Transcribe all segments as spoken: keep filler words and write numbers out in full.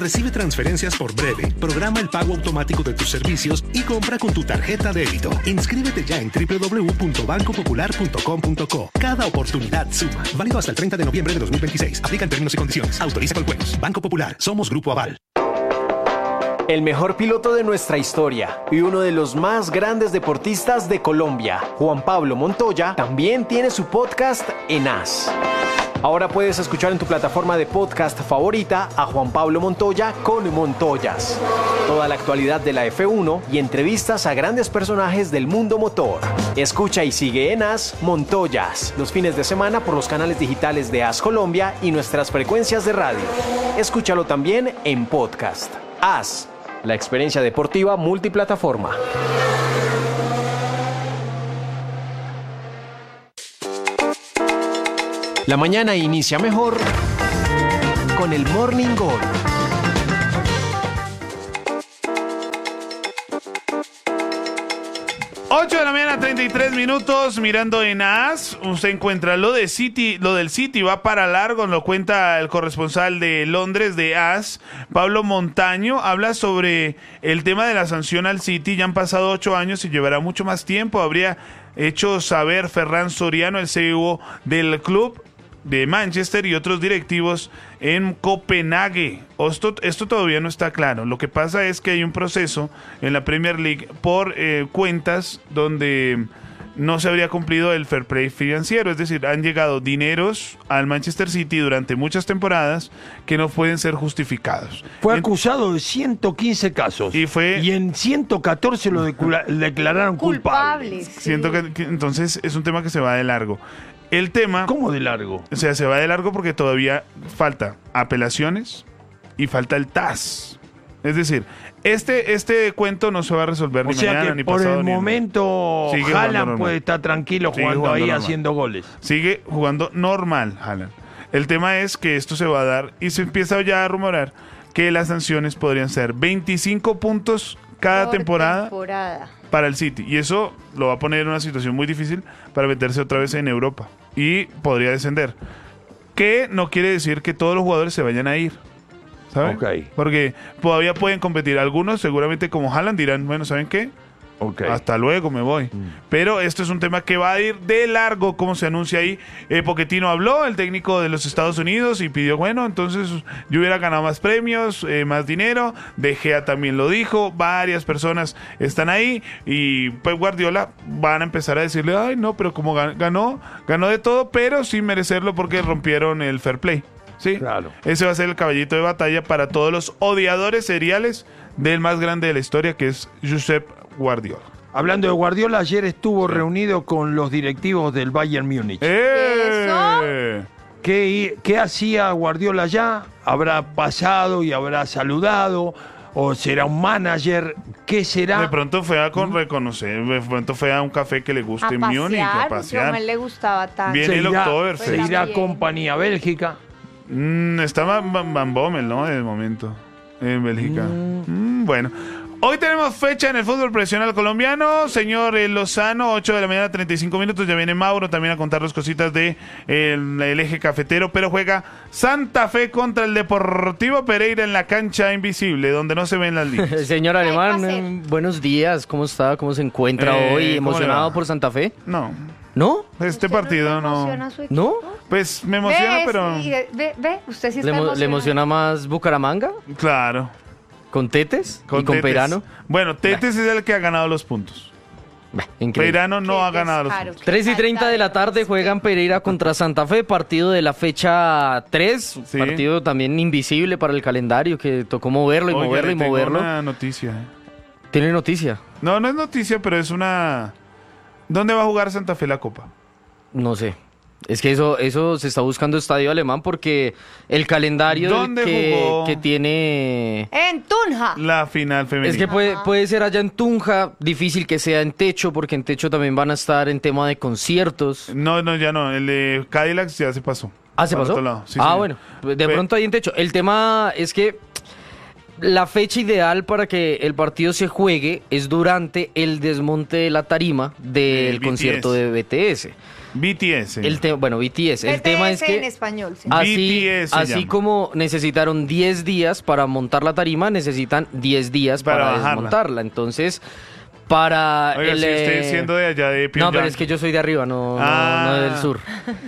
Recibe transferencias por Breve, programa el pago automático de tus servicios y compra con tu tarjeta de débito. Inscríbete ya en doble u doble u doble u punto banco popular punto com punto co. Cada oportunidad suma. Válido hasta el treinta de noviembre de dos mil veintiséis. Aplican términos y condiciones. Autoriza con juegos. Banco Popular. Somos Grupo Aval. El mejor piloto de nuestra historia y uno de los más grandes deportistas de Colombia, Juan Pablo Montoya, también tiene su podcast en As. Ahora puedes escuchar en tu plataforma de podcast favorita a Juan Pablo Montoya con Montoyas. Toda la actualidad de la F uno y entrevistas a grandes personajes del mundo motor. Escucha y sigue en As Montoyas los fines de semana por los canales digitales de As Colombia y nuestras frecuencias de radio. Escúchalo también en podcast. As, la experiencia deportiva multiplataforma. La mañana inicia mejor con el Morning Gol. ocho de la mañana, treinta y tres minutos, mirando en As, usted encuentra lo de City, lo del City va para largo, lo cuenta el corresponsal de Londres de As, Pablo Montaño, habla sobre el tema de la sanción al City. Ya han pasado ocho años y llevará mucho más tiempo, habría hecho saber Ferran Soriano, el C E O del club de Manchester, y otros directivos en Copenhague. Esto, esto todavía no está claro. Lo que pasa es que hay un proceso en la Premier League por eh, cuentas donde no se habría cumplido el fair play financiero, es decir, han llegado dineros al Manchester City durante muchas temporadas que no pueden ser justificados. Fue en, acusado de ciento quince casos y, fue, y en ciento catorce lo decula, declararon culpable. Culpables. Sí. Siento que, que entonces es un tema que se va de largo. El tema... ¿Cómo de largo? O sea, se va de largo porque todavía falta apelaciones y falta el T A S. Es decir, este, este cuento no se va a resolver o ni sea mañana que ni por pasado. el ni momento Sigue jugando Haaland normal. puede estar tranquilo Sigue jugando, jugando ahí normal. haciendo goles. Sigue jugando normal, Haaland. El tema es que esto se va a dar y se empieza ya a rumorar que las sanciones podrían ser veinticinco puntos cada Por temporada, temporada para el City. Y eso lo va a poner en una situación muy difícil para meterse otra vez en Europa. Y podría descender. Que no quiere decir que todos los jugadores se vayan a ir. ¿Saben? Ok. Porque todavía pueden competir. Algunos seguramente como Haaland dirán, bueno, ¿saben qué? Okay. Hasta luego, me voy. Mm. Pero esto es un tema que va a ir de largo, como se anuncia ahí. Eh, Pochettino habló, el técnico de los Estados Unidos, y pidió, bueno, entonces yo hubiera ganado más premios, eh, más dinero. De Gea también lo dijo, varias personas están ahí, y Pep Guardiola van a empezar a decirle, ay, no, pero como ganó, ganó de todo, pero sin merecerlo porque rompieron el fair play. Sí, claro. Ese va a ser el caballito de batalla para todos los odiadores seriales del más grande de la historia, que es Josep Guardiola. Hablando de Guardiola, ayer estuvo sí. reunido con los directivos del Bayern Múnich. ¡Eh! ¿Qué, ¿Qué hacía Guardiola allá? ¿Habrá pasado y habrá saludado? ¿O será un manager? ¿Qué será? De pronto fue a con reconocer, de pronto fue a un café que le guste a en pasear, Múnich, a pasear. A él le gustaba tanto. Viene el Oktoberfest. Se irá a compañía Bélgica. Mm, estaba Van, Van Bommel, ¿no? En el momento, en Bélgica. Mm. Mm, bueno. Hoy tenemos fecha en el fútbol profesional colombiano, señor eh, Lozano, ocho de la mañana, treinta y cinco minutos, ya viene Mauro también a contarnos cositas de eh, el eje cafetero, pero juega Santa Fe contra el Deportivo Pereira en la cancha invisible, donde no se ven las líneas. Señor Alemán, eh, buenos días, ¿cómo está? ¿Cómo se encuentra eh, hoy? ¿Emocionado por Santa Fe? No. ¿No? Este partido no. ¿No? Pues me emociona, ve, pero... Sí, ve, ve, usted sí está ¿Le, emocionado. ¿Le emociona más Bucaramanga? Claro. ¿Con Tetes? Con ¿Y con Tetes. Peirano? Bueno, Tetes bah. es el que ha ganado los puntos. Bah, increíble. Peirano no Qué ha ganado descaro, los puntos. tres y treinta de la tarde juegan Pereira contra Santa Fe, partido de la fecha tres, sí. partido también invisible para el calendario, que tocó moverlo y Oiga, moverlo y tengo moverlo. una noticia. ¿eh? ¿Tiene noticia? No, no es noticia, pero es una... ¿Dónde va a jugar Santa Fe la Copa? No sé. Es que eso, eso se está buscando estadio alemán porque el calendario que, que tiene... En Tunja. La final femenina. Es que puede, puede ser allá en Tunja, difícil que sea en Techo, porque en Techo también van a estar en tema de conciertos. No, no, ya no. El de Cadillac ya se pasó. ¿Ah, se pasó? Sí, ah, sí. bueno. De pronto ahí en Techo. El tema es que la fecha ideal para que el partido se juegue es durante el desmonte de la tarima del el concierto de B T S. B T S. El te, bueno, B T S. El B T S tema es que en español. Sí. así, B T S así llama. como necesitaron diez días para montar la tarima, necesitan diez días Para para, bajarla. desmontarla. Entonces, para Oiga, el... si usted eh, siendo de allá de No, Pyongyang. pero es que yo soy de arriba, no, no- Ah. no del sur.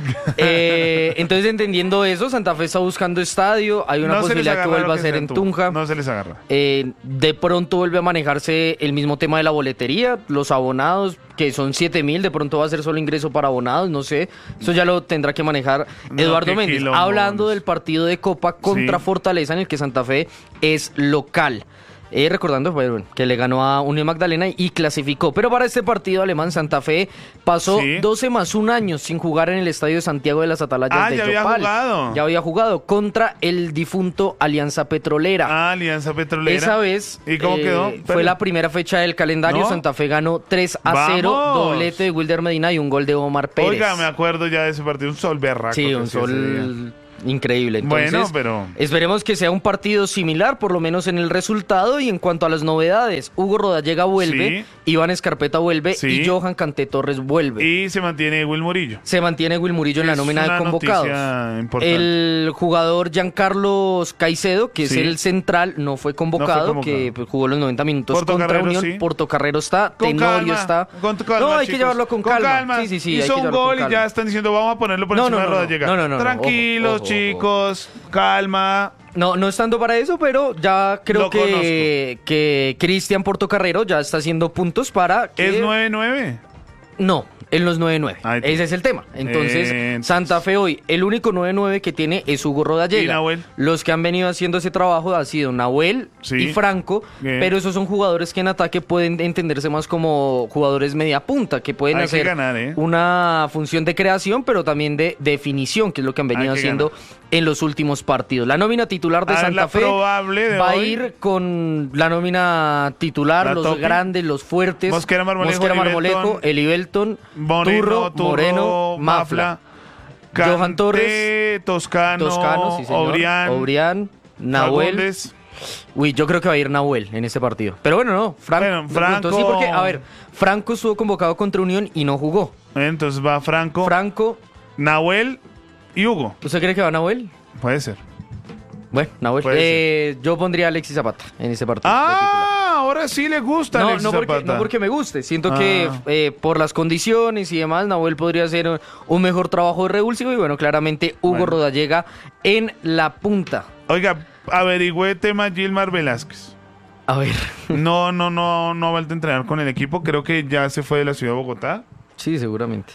Eh, entonces, entendiendo eso, Santa Fe está buscando estadio. Hay una No se les posibilidad que agarra vuelva lo a ser sea en tú. Tunja. No se les agarra. Eh, de pronto vuelve a manejarse el mismo tema de la boletería, los abonados, que son siete mil, de pronto va a ser solo ingreso para abonados, no sé. Eso ya lo tendrá que manejar No, Eduardo qué Méndez. quilombo, Hablando hombre. del partido de Copa contra Sí. Fortaleza, en el que Santa Fe es local. Eh, recordando bueno, que le ganó a Unión Magdalena y clasificó. Pero para este partido alemán, Santa Fe pasó Sí. doce más un año sin jugar en el Estadio de Santiago de las Atalayas Ah, de ya había Yopal. jugado. Ya había jugado contra el difunto Alianza Petrolera. Ah, Alianza Petrolera. Esa vez ¿Y cómo eh, quedó? fue Pero- la primera fecha del calendario. No. Santa Fe ganó tres a cero, ¡Vamos! doblete de Wilder Medina y un gol de Omar Pérez. Oiga, me acuerdo ya de ese partido. Un sol berraco. Sí, que un hacía ese día. sol increíble. Entonces, Bueno, pero- esperemos que sea un partido similar, por lo menos en el resultado. Y en cuanto a las novedades, Hugo Rodallega vuelve, Sí. Iván Escarpeta vuelve Sí. y Johan Canté Torres vuelve. Y se mantiene Will Murillo. Se mantiene Will Murillo en la Es nómina de una convocados. noticia importante. El jugador Giancarlos Caicedo, que Sí. es el central, no fue convocado, convocado. que pues, jugó los noventa minutos contra Portocarrero, Unión. sí. Portocarrero está, Con Tenorio calma, está. con calma, no, hay chicos. que llevarlo con calma. Sí, sí, sí, hay Hizo que un llevarlo con gol y calma. ya están diciendo, vamos a ponerlo por No, encima no, de no, Rodallega. no, no, no, no, Tranquilos, ojo, ojo, chicos, calma. No, no estando para eso, pero ya creo Lo que, que Cristian Portocarrero ya está haciendo puntos para que... ¿Es nueve nueve? No, en los nueve nueve. Ahí está. Ese es el tema. Entonces, Eh, entonces- Santa Fe hoy, el único nueve nueve que tiene es Hugo Rodallega. ¿Y Nahuel? Los que han venido haciendo ese trabajo han sido Nahuel Sí. y Franco, Bien. pero esos son jugadores que en ataque pueden entenderse más como jugadores media punta, que pueden Hay que hacer ganar, ¿eh? una función de creación, pero también de definición, que es lo que han venido Hay que haciendo en los últimos partidos. La nómina titular de A ver, Santa la Fe probable de va hoy. a ir con la nómina titular, La los tope. grandes, los fuertes. Mosquera, Marmolejo, Mosquera, Elibelton, Marmolejo, Elibelton, Moreno, Turro, Turro, Moreno, Mafla, Canté, Johan Torres, Toscano, Toscano, sí, señor, Obrián, Obrián, Nahuel. Fagundes. Uy, yo creo que va a ir Nahuel en este partido. Pero bueno, no, Fran- Bueno, de Franco- pronto sí, porque, a ver, Franco estuvo convocado contra Unión y no jugó. Entonces va Franco, Franco, Nahuel y Hugo. ¿usted cree que va Nahuel? Puede ser. Bueno, Nahuel. Puede Eh, yo pondría a Alexis Zapata en ese partido. de titular. Ah, ahora sí le gusta No, Alexis no porque, Zapata. no porque me guste. Siento Ah. que eh, por las condiciones y demás, Nahuel podría hacer un- un mejor trabajo de revulsivo. Y bueno, claramente Hugo Bueno. Rodallega en la punta. Oiga, averigüé tema Gilmar Velázquez. A ver. No, no, no, no ha vuelto a entrenar con el equipo. Creo que ya se fue de la ciudad de Bogotá. Sí, seguramente.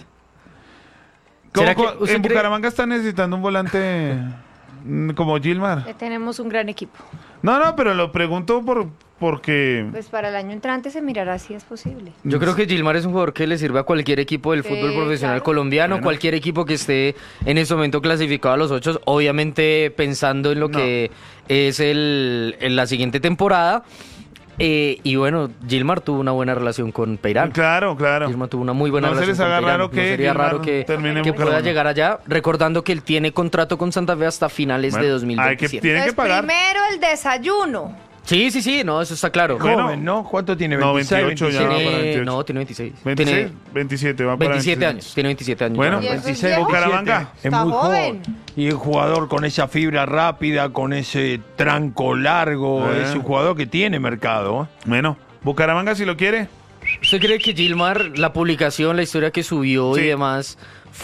¿Cómo- ¿Será que cómo- usted en cree- Bucaramanga está necesitando un volante mm, como Gilmar. Ya tenemos un gran equipo. No, no, pero lo pregunto por porque Pues para el año entrante se mirará si es posible. Yo creo que Gilmar es un jugador que le sirve a cualquier equipo del Sí, fútbol profesional claro. colombiano, Bueno. cualquier equipo que esté en este momento clasificado a los ocho, obviamente pensando en lo No. que es el, en la siguiente temporada. Eh, y bueno, Gilmar tuvo una buena relación con Peirano. Claro, claro. Gilmar tuvo una muy buena No se relación les haga con Peirano. raro que No sería Gilmar raro que, termine en que pueda Bucaramanga. llegar allá, recordando que él tiene contrato con Santa Fe hasta finales Bueno, de dos mil hay que- veintisiete. tiene que Entonces, pagar. primero el desayuno. Sí, sí, sí, no, eso está claro. Bueno, Joven, ¿no? ¿Cuánto tiene? no, ¿veintiséis, veintiocho ya. veintiséis? va para Tiene, veintiocho. no, tiene veintiséis. veintiséis, Tiene veintisiete, va para veintisiete veintisiete. años. Tiene veintisiete años. Bueno, ¿Y eso es veintiséis, viejo? Bucaramanga. veintisiete. Es Está muy joven. joven. Y el jugador con esa fibra rápida, con ese tranco largo, Eh. es un jugador que tiene mercado. ¿eh? Bueno, Bucaramanga si lo quiere. ¿Usted cree que Gilmar, la publicación, la historia que subió Sí. y demás,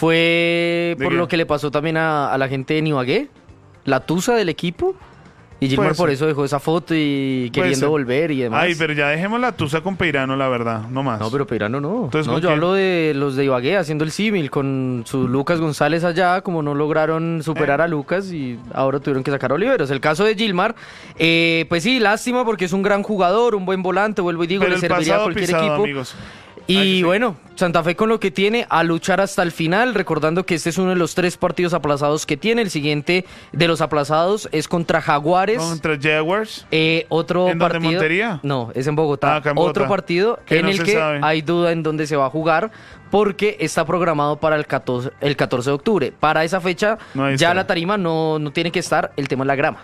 fue ¿De por qué? lo que le pasó también a, a la gente de Ibagué? ¿La tusa del equipo? Y Gilmar Puede por ser. eso dejó esa foto y Puede queriendo ser. volver y demás. Ay, pero ya dejemos la tusa con Peirano, la verdad, no más. No, pero Peirano no. Entonces, no, ¿con yo quién? hablo de los de Ibagué haciendo el símil con su Lucas González allá, como no lograron superar Eh. a Lucas y ahora tuvieron que sacar a Oliveros. El caso de Gilmar, eh, pues sí, lástima porque es un gran jugador, un buen volante, vuelvo y digo, Pero le el serviría a pasado cualquier pisado, equipo. amigos. Hay que Y seguir. bueno, Santa Fe con lo que tiene a luchar hasta el final, recordando que este es uno de los tres partidos aplazados que tiene. El siguiente de los aplazados es contra Jaguares. Contra Jaguars. Eh, otro ¿En dónde, partido. Montería? No, es en Bogotá. Ah, acá en Bogotá. Otro partido Que en no el se que sabe. hay duda en dónde se va a jugar, porque está programado para el catorce, el catorce de octubre. Para esa fecha, No hay ya estadio. la tarima no, no tiene que estar, el tema es la grama.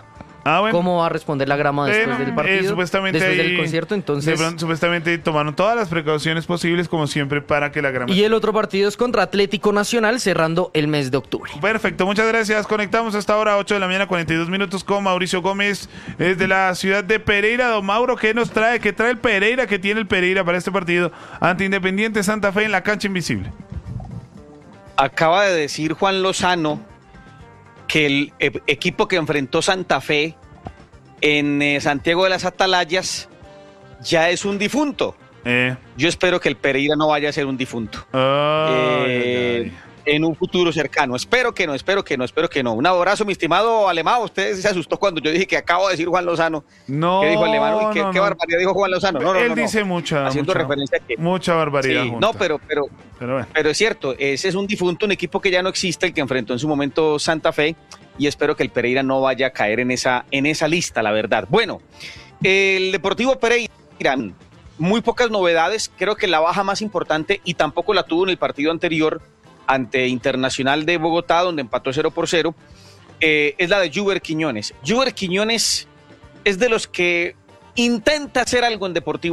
Ah, bueno. cómo va a responder la grama después Bueno, del partido, eh, supuestamente después ahí- del concierto. Entonces, de pronto, supuestamente tomaron todas las precauciones posibles, como siempre, para que la grama... y el otro partido es contra Atlético Nacional, cerrando el mes de octubre. Perfecto, muchas gracias. Conectamos hasta ahora, ocho de la mañana, cuarenta y dos minutos, con Mauricio Gómez desde la ciudad de Pereira. Don Mauro, ¿qué nos trae? ¿Qué trae el Pereira? ¿Qué tiene el Pereira para este partido ante Independiente Santa Fe en la cancha invisible? Acaba de decir Juan Lozano que el e- equipo que enfrentó Santa Fe en eh, Santiago de las Atalayas ya es un difunto. Eh. Yo espero que el Pereira no vaya a ser un difunto. Ay, Eh, ay, ay. en un futuro cercano. Espero que no, espero que no, espero que no. Un abrazo, mi estimado Alemán. Usted se asustó cuando yo dije que acabo de decir Juan Lozano. No, ¿Qué dijo Alemán? Uy, ¿qué, no, qué no. barbaridad dijo Juan Lozano? No, no, Él no, no. dice mucha, Haciendo mucha, referencia a que... mucha barbaridad. Sí, junta. no, pero, pero, Pero bueno. pero es cierto, ese es un difunto, un equipo que ya no existe, el que enfrentó en su momento Santa Fe, y espero que el Pereira no vaya a caer en esa, en esa lista, la verdad. Bueno, el Deportivo Pereira, muy pocas novedades, creo que la baja más importante, y tampoco la tuvo en el partido anterior ante Internacional de Bogotá, donde empató cero por cero, eh, es la de Juber Quiñones. Juber Quiñones es de los que intenta hacer algo en Deportivo